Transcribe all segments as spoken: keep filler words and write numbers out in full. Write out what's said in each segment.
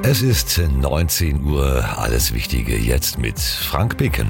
Es ist neunzehn Uhr, alles Wichtige jetzt mit Frank Bicken.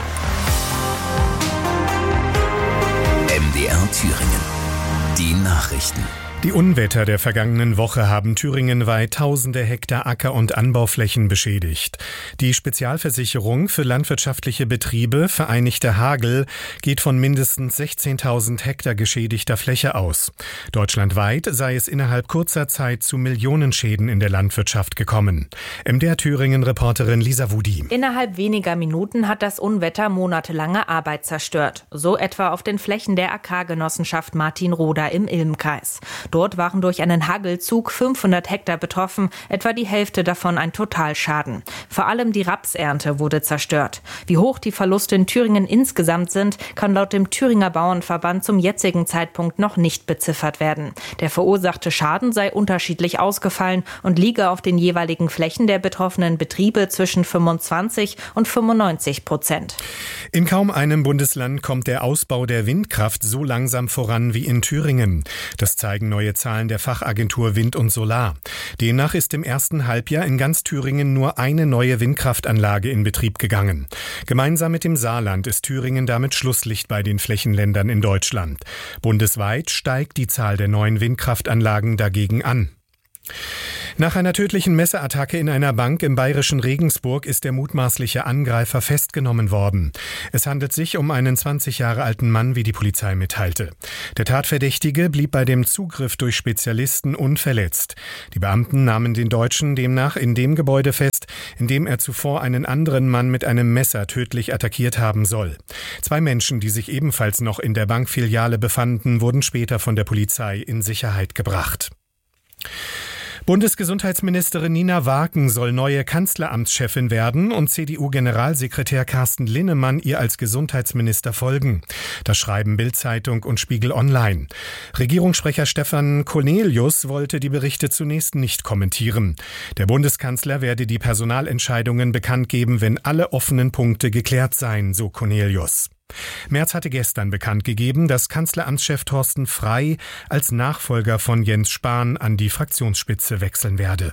M D R Thüringen. Die Nachrichten. Die Unwetter der vergangenen Woche haben thüringenweit tausende Hektar Acker- und Anbauflächen beschädigt. Die Spezialversicherung für landwirtschaftliche Betriebe, Vereinigte Hagel, geht von mindestens sechzehntausend Hektar geschädigter Fläche aus. Deutschlandweit sei es innerhalb kurzer Zeit zu Millionenschäden in der Landwirtschaft gekommen. M D R Thüringen-Reporterin Lisa Wudi. Innerhalb weniger Minuten hat das Unwetter monatelange Arbeit zerstört. So etwa auf den Flächen der Agrargenossenschaft Martinroda im Ilmkreis. Dort waren durch einen Hagelzug fünfhundert Hektar betroffen, etwa die Hälfte davon ein Totalschaden. Vor allem die Rapsernte wurde zerstört. Wie hoch die Verluste in Thüringen insgesamt sind, kann laut dem Thüringer Bauernverband zum jetzigen Zeitpunkt noch nicht beziffert werden. Der verursachte Schaden sei unterschiedlich ausgefallen und liege auf den jeweiligen Flächen der betroffenen Betriebe zwischen fünfundzwanzig und fünfundneunzig Prozent. In kaum einem Bundesland kommt der Ausbau der Windkraft so langsam voran wie in Thüringen. Das zeigen neue Zahlen der Fachagentur Wind und Solar. Demnach ist im ersten Halbjahr in ganz Thüringen nur eine neue Windkraftanlage in Betrieb gegangen. Gemeinsam mit dem Saarland ist Thüringen damit Schlusslicht bei den Flächenländern in Deutschland. Bundesweit steigt die Zahl der neuen Windkraftanlagen dagegen an. Nach einer tödlichen Messerattacke in einer Bank im bayerischen Regensburg ist der mutmaßliche Angreifer festgenommen worden. Es handelt sich um einen zwanzig Jahre alten Mann, wie die Polizei mitteilte. Der Tatverdächtige blieb bei dem Zugriff durch Spezialisten unverletzt. Die Beamten nahmen den Deutschen demnach in dem Gebäude fest, in dem er zuvor einen anderen Mann mit einem Messer tödlich attackiert haben soll. Zwei Menschen, die sich ebenfalls noch in der Bankfiliale befanden, wurden später von der Polizei in Sicherheit gebracht. Bundesgesundheitsministerin Nina Waaken soll neue Kanzleramtschefin werden und C D U-Generalsekretär Carsten Linnemann ihr als Gesundheitsminister folgen. Das schreiben Bild-Zeitung und Spiegel Online. Regierungssprecher Stefan Cornelius wollte die Berichte zunächst nicht kommentieren. Der Bundeskanzler werde die Personalentscheidungen bekannt geben, wenn alle offenen Punkte geklärt seien, so Cornelius. Merz hatte gestern bekannt gegeben, dass Kanzleramtschef Thorsten Frey als Nachfolger von Jens Spahn an die Fraktionsspitze wechseln werde.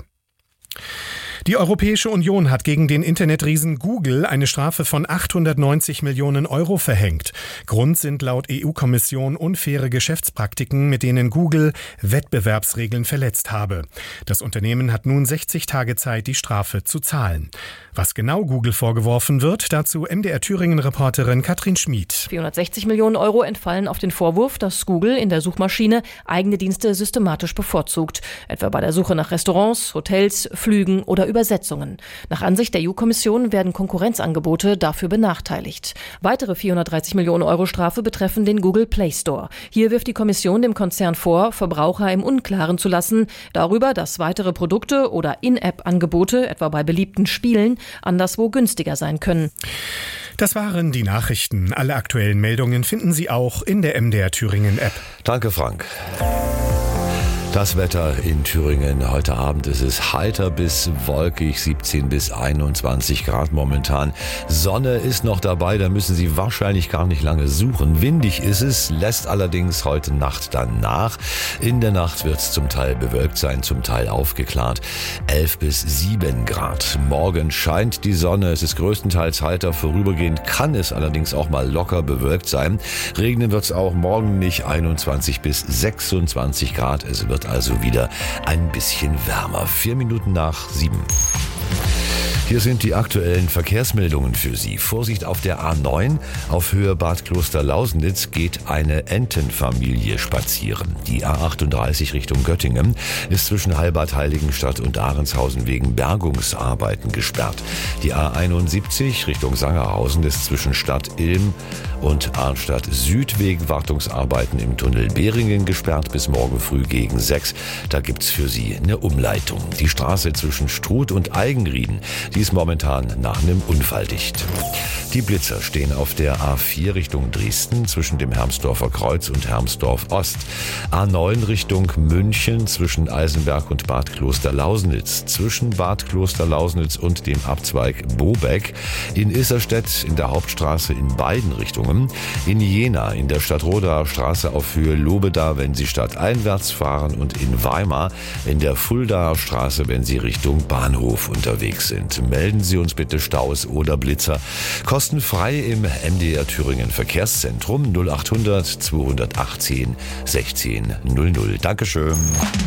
Die Europäische Union hat gegen den Internetriesen Google eine Strafe von achthundertneunzig Millionen Euro verhängt. Grund sind laut E U-Kommission unfaire Geschäftspraktiken, mit denen Google Wettbewerbsregeln verletzt habe. Das Unternehmen hat nun sechzig Tage Zeit, die Strafe zu zahlen. Was genau Google vorgeworfen wird, dazu M D R Thüringen-Reporterin Katrin Schmid. vierhundertsechzig Millionen Euro entfallen auf den Vorwurf, dass Google in der Suchmaschine eigene Dienste systematisch bevorzugt. Etwa bei der Suche nach Restaurants, Hotels, Flügen oder Übersetzungen. Nach Ansicht der E U-Kommission werden Konkurrenzangebote dafür benachteiligt. Weitere vierhundertdreißig Millionen Euro Strafe betreffen den Google Play Store. Hier wirft die Kommission dem Konzern vor, Verbraucher im Unklaren zu lassen darüber, dass weitere Produkte oder In-App-Angebote, etwa bei beliebten Spielen, anderswo günstiger sein können. Das waren die Nachrichten. Alle aktuellen Meldungen finden Sie auch in der M D R Thüringen App. Danke, Frank. Das Wetter in Thüringen. Heute Abend ist es heiter bis wolkig, siebzehn bis einundzwanzig Grad momentan. Sonne ist noch dabei, da müssen Sie wahrscheinlich gar nicht lange suchen. Windig ist es, lässt allerdings heute Nacht dann nach. In der Nacht wird es zum Teil bewölkt sein, zum Teil aufgeklärt. elf bis sieben Grad. Morgen scheint die Sonne, es ist größtenteils heiter. Vorübergehend kann es allerdings auch mal locker bewölkt sein. Regnen wird es auch morgen nicht, einundzwanzig bis sechsundzwanzig Grad. Es wird also wieder ein bisschen wärmer. Vier Minuten nach sieben. Hier sind die aktuellen Verkehrsmeldungen für Sie. Vorsicht auf der A neun. Auf Höhe Bad Klosterlausnitz geht eine Entenfamilie spazieren. Die A achtunddreißig Richtung Göttingen ist zwischen Heilbad Heiligenstadt und Ahrenshausen wegen Bergungsarbeiten gesperrt. Die A einundsiebzig Richtung Sangerhausen ist zwischen Stadt Ilm und Arnstadt Süd wegen Wartungsarbeiten im Tunnel Beringen gesperrt bis morgen früh gegen sechs. Da gibt's für Sie eine Umleitung. Die Straße zwischen Struth und Eigenrieden, Die ist momentan nach einem Unfall dicht. Die Blitzer stehen auf der A vier Richtung Dresden zwischen dem Hermsdorfer Kreuz und Hermsdorf Ost. A neun Richtung München zwischen Eisenberg und Bad Klosterlausnitz. Zwischen Bad Klosterlausnitz und dem Abzweig Bobeck. In Isserstedt in der Hauptstraße in beiden Richtungen. In Jena in der Stadtrodaer Straße auf Höhe Lobeda, wenn Sie stadteinwärts fahren. Und in Weimar in der Fuldaer Straße, wenn Sie Richtung Bahnhof unterwegs sind. Melden Sie uns bitte Staus oder Blitzer. Kostenfrei im M D R Thüringen Verkehrszentrum null achthundert zweihundertachtzehn sechzehn null null. Dankeschön.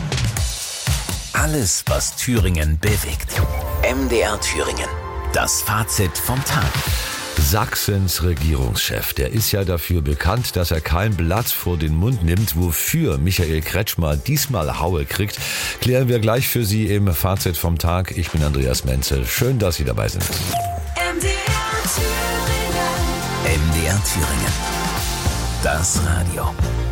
Alles, was Thüringen bewegt. M D R Thüringen. Das Fazit vom Tag. Sachsens Regierungschef, der ist ja dafür bekannt, dass er kein Blatt vor den Mund nimmt. Wofür Michael Kretschmer diesmal Haue kriegt, klären wir gleich für Sie im Fazit vom Tag. Ich bin Andreas Menzel. Schön, dass Sie dabei sind. M D R Thüringen. M D R Thüringen. Das Radio.